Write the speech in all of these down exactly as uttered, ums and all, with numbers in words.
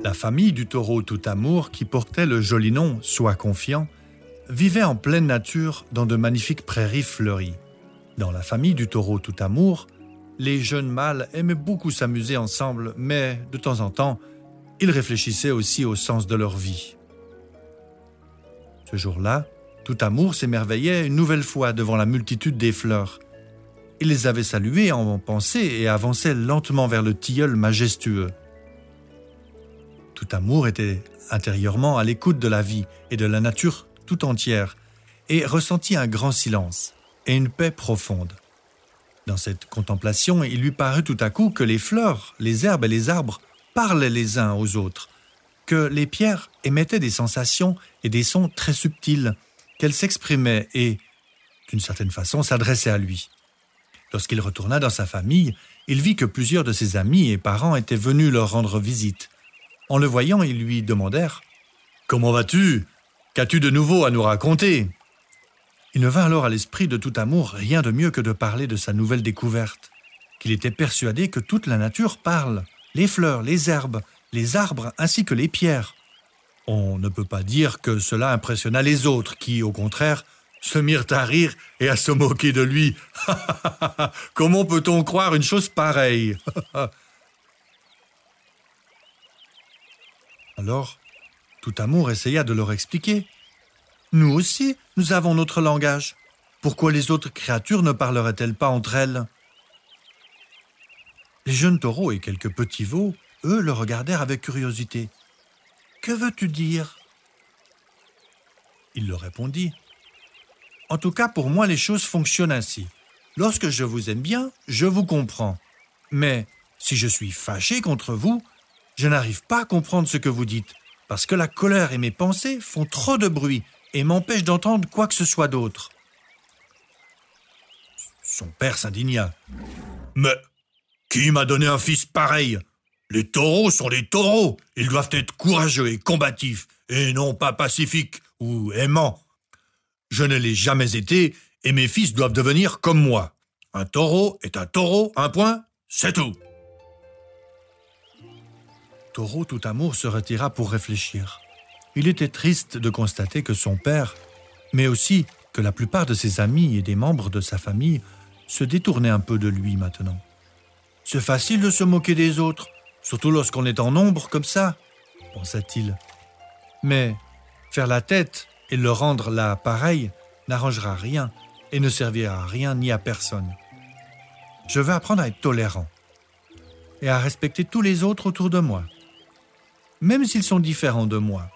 La famille du taureau tout amour, qui portait le joli nom « Sois confiant », vivait en pleine nature dans de magnifiques prairies fleuries. Dans la famille du taureau tout amour, les jeunes mâles aimaient beaucoup s'amuser ensemble, mais de temps en temps, ils réfléchissaient aussi au sens de leur vie. Ce jour-là, tout amour s'émerveillait une nouvelle fois devant la multitude des fleurs. Il les avait saluées en pensée et avançait lentement vers le tilleul majestueux. Tout amour était intérieurement à l'écoute de la vie et de la nature tout entière et ressentit un grand silence et une paix profonde. Dans cette contemplation, il lui parut tout à coup que les fleurs, les herbes et les arbres parlaient les uns aux autres, que les pierres émettaient des sensations et des sons très subtils, qu'elles s'exprimaient et, d'une certaine façon, s'adressaient à lui. Lorsqu'il retourna dans sa famille, il vit que plusieurs de ses amis et parents étaient venus leur rendre visite. En le voyant, ils lui demandèrent « Comment vas-tu ? Qu'as-tu de nouveau à nous raconter ?» Il ne vint alors à l'esprit de tout amour rien de mieux que de parler de sa nouvelle découverte, qu'il était persuadé que toute la nature parle, les fleurs, les herbes, les arbres ainsi que les pierres. On ne peut pas dire que cela impressionna les autres qui, au contraire, se mirent à rire et à se moquer de lui. « Comment peut-on croire une chose pareille ?» Alors, tout amour essaya de leur expliquer. « Nous aussi, nous avons notre langage. Pourquoi les autres créatures ne parleraient-elles pas entre elles ?» Les jeunes taureaux et quelques petits veaux, eux, le regardèrent avec curiosité. « Que veux-tu dire ?» Il leur répondit. « En tout cas, pour moi, les choses fonctionnent ainsi. Lorsque je vous aime bien, je vous comprends. Mais si je suis fâché contre vous, je n'arrive pas à comprendre ce que vous dites, parce que la colère et mes pensées font trop de bruit et m'empêchent d'entendre quoi que ce soit d'autre. » Son père s'indigna. « Mais qui m'a donné un fils pareil ? Les taureaux sont des taureaux. Ils doivent être courageux et combatifs, et non pas pacifiques ou aimants. Je ne l'ai jamais été, et mes fils doivent devenir comme moi. Un taureau est un taureau, un point, c'est tout. » Taureau tout amour se retira pour réfléchir. Il était triste de constater que son père, mais aussi que la plupart de ses amis et des membres de sa famille se détournaient un peu de lui maintenant. C'est facile de se moquer des autres, surtout lorsqu'on est en nombre comme ça, pensa-t-il. Mais faire la tête et le rendre là pareil n'arrangera rien et ne servira à rien ni à personne. Je veux apprendre à être tolérant et à respecter tous les autres autour de moi, même s'ils sont différents de moi.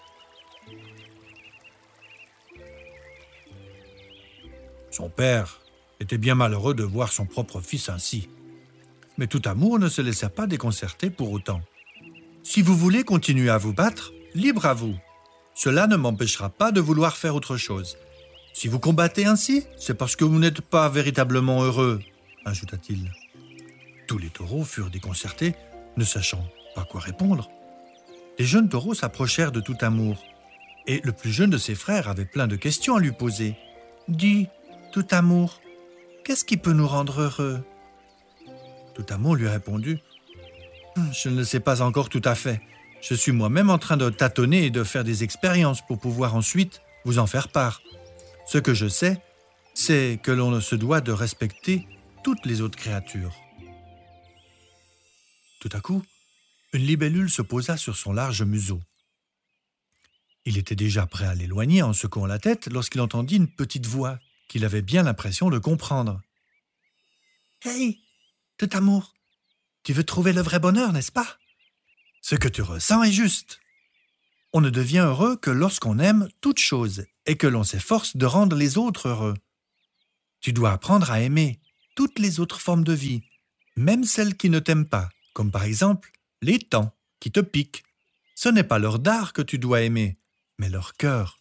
Son père était bien malheureux de voir son propre fils ainsi. Mais tout amour ne se laissa pas déconcerter pour autant. « Si vous voulez continuer à vous battre, libre à vous. Cela ne m'empêchera pas de vouloir faire autre chose. Si vous combattez ainsi, c'est parce que vous n'êtes pas véritablement heureux, » ajouta-t-il. Tous les taureaux furent déconcertés, ne sachant pas quoi répondre. Les jeunes taureaux s'approchèrent de tout amour, et le plus jeune de ses frères avait plein de questions à lui poser. « Dis, tout amour, qu'est-ce qui peut nous rendre heureux ?» Tout amour lui répondit « Je ne le sais pas encore tout à fait. Je suis moi-même en train de tâtonner et de faire des expériences pour pouvoir ensuite vous en faire part. Ce que je sais, c'est que l'on se doit de respecter toutes les autres créatures. » Tout à coup, une libellule se posa sur son large museau. Il était déjà prêt à l'éloigner en secouant la tête lorsqu'il entendit une petite voix qu'il avait bien l'impression de comprendre. « Hey, tout amour, tu veux trouver le vrai bonheur, n'est-ce pas ? Ce que tu ressens est juste. On ne devient heureux que lorsqu'on aime toute chose et que l'on s'efforce de rendre les autres heureux. Tu dois apprendre à aimer toutes les autres formes de vie, même celles qui ne t'aiment pas, comme par exemple les temps qui te piquent. Ce n'est pas leur dard que tu dois aimer, mais leur cœur.